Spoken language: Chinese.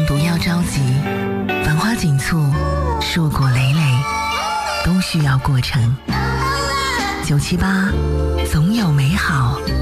不要着急，繁花锦簇，硕果累累，都需要过程。978总有美好